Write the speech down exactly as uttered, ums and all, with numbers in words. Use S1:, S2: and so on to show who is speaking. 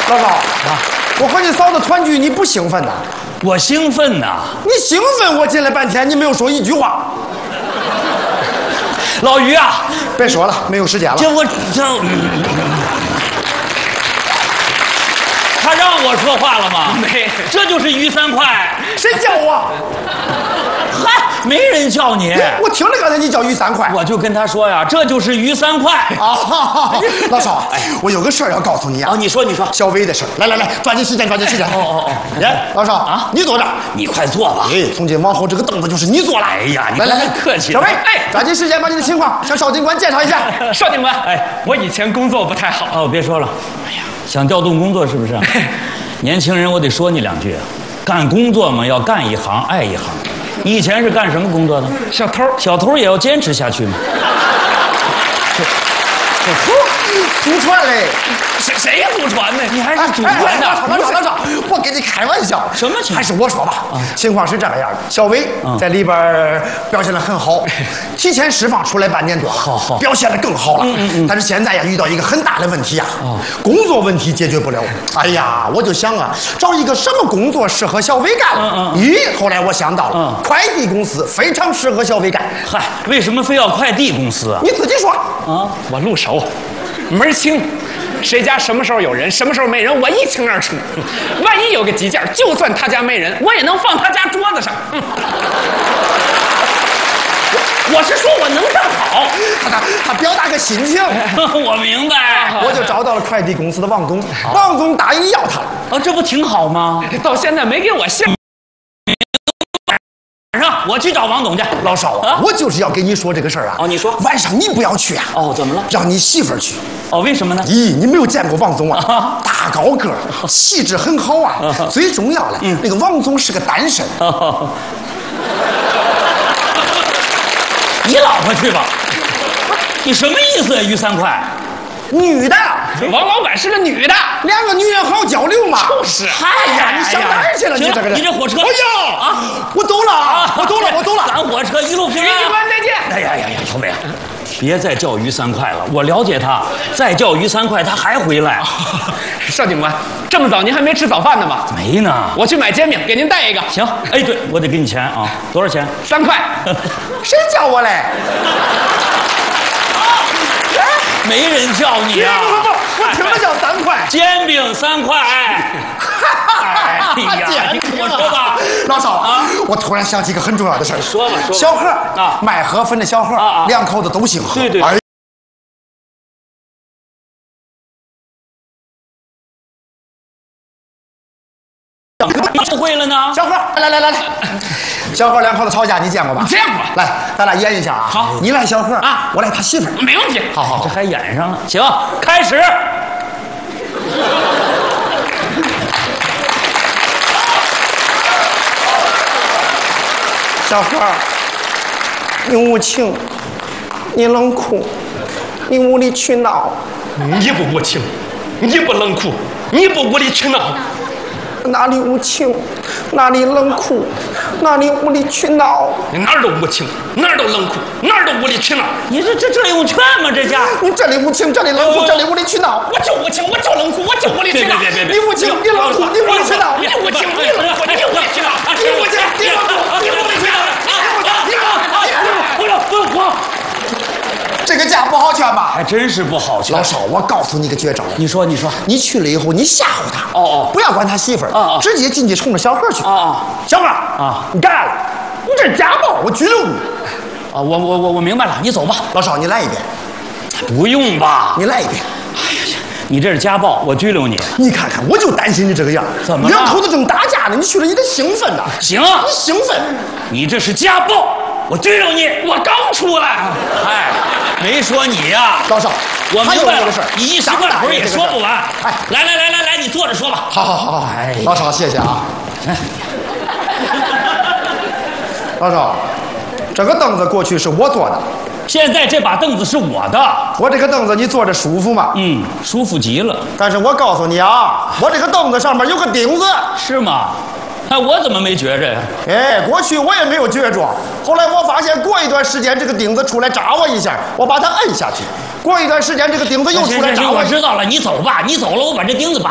S1: 老赵啊，我和你嫂子团聚，你不兴奋呐？
S2: 我兴奋呐！
S1: 你兴奋，我进来半天，你没有说一句话。
S2: 老于啊，
S1: 别说了，没有时间了。
S2: 这我这，他让我说话了吗？
S3: 没，
S2: 这就是于三块。
S1: 谁叫我？
S2: 嗨，没人叫你。
S1: 我听着刚才你叫于三块，
S2: 我就跟他说呀，这就是于三块
S1: 啊。老邵，我有个事儿要告诉你啊。
S2: 哦，你说你说，
S1: 小薇的事儿。来来来，抓紧时间，抓紧时间。
S2: 哦哦哦，
S1: 来，老邵啊，你坐这儿，
S2: 你快坐吧。
S1: 哎，从今往后这个凳子就是你坐了。
S2: 哎呀，你
S1: 来来来，
S2: 客气。
S1: 小薇，哎，抓紧时间把你的情况向邵警官介绍一下。
S3: 邵警官，哎，我以前工作不太好。
S2: 哦，别说了。哎呀，想调动工作是不是？年轻人，我得说你两句，干工作嘛，要干一行爱一行。你以前是干什么工作的？
S3: 小偷，
S2: 小偷也要坚持下去吗？
S1: 小偷，祖传嘞。
S3: 谁谁祖传的？
S2: 你还是祖传的？
S1: 老赵，老赵，我跟你开玩笑。
S2: 什么情况？
S1: 还是我说吧。情况是这个样的，小薇在里边表现得很好，提前释放出来半年多了，
S2: 好好
S1: 表现得更好了。但是现在呀，遇到一个很大的问题呀，工作问题解决不了。哎呀，我就想啊，找一个什么工作适合小薇干？咦，后来我想到了，快递公司非常适合小薇干。
S2: 嗨，为什么非要快递公司啊？
S1: 你自己说
S3: 啊，我入手，门儿清。谁家什么时候有人，什么时候没人，我一清二楚。万一有个急件，就算他家没人，我也能放他家桌子上。嗯、我, 我是说我能干好，
S1: 他他他表达个心情。
S2: 我明白，
S1: 我就找到了快递公司的王总，王总答应要他了。
S2: 啊，这不挺好吗？
S3: 到现在没给我信。
S2: 晚上我去找王总去。
S1: 老邵啊，我就是要跟你说这个事儿啊。
S2: 哦，你说。
S1: 晚上你不要去啊。
S2: 哦，怎么了？
S1: 让你媳妇儿去。
S2: 哦，为什么呢？
S1: 咦，你没有见过王总啊？大高个儿，气质很好啊。最重要的，那个王总是个单身。
S2: 你老婆去吧。你什么意思啊，于三块？
S1: 女的，
S3: 王老板是个女的，
S1: 两个女人好交流嘛。
S3: 就是。
S1: 哎呀，你上哪儿去了？你这个人，
S2: 你这火车。
S1: 哎呀，啊，我走了啊，我走了，我走了。
S2: 赶火车一路平安。
S3: 于警官再见。
S2: 哎呀呀呀，小伟啊，别再叫于三块了，我了解他，再叫于三块他还回来。
S3: 邵警官，这么早您还没吃早饭呢吗？
S2: 没呢。
S3: 我去买煎饼，给您带一个。
S2: 行。哎，对，我得给你钱啊，多少钱？
S3: 三块。
S1: 谁叫我嘞？
S2: 没人叫你啊！
S1: 不不不，我听着叫三块，
S2: 煎饼三块。哎呀，你听我说吧，
S1: 老邵啊，我突然想起一个很重要的事儿。
S2: 说吧说吧。
S1: 小何
S2: 啊，
S1: 卖河粉的小何
S2: 啊，
S1: 两口子都姓何。
S2: 对对。
S1: 哎，
S2: 误会了呢？
S1: 小何，来来来来，小何两口子吵架，你见过吧？
S3: 见过。
S1: 来，咱俩演一下啊。
S3: 好，
S1: 你来小何
S3: 啊，
S1: 我来他媳妇儿。
S3: 没问题。
S1: 好好，
S2: 这还演上了。行，开始。
S1: 小何，你无情，你冷酷，你无理取闹。
S3: 你不无情，你不冷酷，你不无理取闹。
S1: 哪里无情，哪里冷酷，哪里无理取闹。
S3: 你哪儿都无情，哪儿都冷酷，哪儿都无理取闹。
S2: 你这这这用劝吗？这下
S1: 你这里无情，这里冷酷，这里无理取闹。
S3: 我就无情，我就冷酷，我就无理取闹。
S2: 别别别别！
S1: 你无情，你冷酷，你无理取闹。
S3: 你无情，你冷酷，你无理取闹。
S1: 你无情，你冷酷，你无理取闹。
S2: 不要不要慌！
S1: 这个架不好劝吧？
S2: 还真是不好劝。
S1: 老邵，我告诉你个绝招。
S2: 你说你说，
S1: 你去了以后，你吓唬他。
S2: 哦哦，
S1: 不要管他媳妇儿。
S2: 哦哦，
S1: 直接进去冲着小何去。
S2: 哦哦，
S1: 小何
S2: 啊，
S1: 你干了，你这是家暴，我拘留你。
S2: 啊，我我我我明白了，你走吧。
S1: 老邵，你来一遍。
S2: 不用吧？
S1: 你来一遍。
S2: 哎呀，你这是家暴，我拘留你。
S1: 你看看，我就担心你这个样。
S2: 怎么了？
S1: 两口子正打架呢，你去了，你得兴奋呐。
S2: 行，
S1: 你兴奋。
S2: 你这是家暴，我拘留你。
S3: 我刚出来。
S2: 哎，没说你呀，
S1: 老邵，
S2: 我明白了。
S1: 这个事儿，
S2: 你一时半会儿也说不完。哎，来来来来来，你坐着说吧。
S1: 好好好好。哎，老邵，谢谢啊。老邵，这个凳子过去是我坐的。
S2: 现在这把凳子是我的，
S1: 我这个凳子你坐着舒服吗？
S2: 嗯，舒服极了。
S1: 但是我告诉你啊，我这个凳子上面有个钉子，
S2: 是吗？哎，我怎么没觉着呀？
S1: 哎，过去我也没有觉着，后来我发现过一段时间这个钉子出来扎我一下，我把它摁下去，过一段时间这个钉子又出来扎我。
S2: 我知道了，你走吧，你走了，我把这钉子拔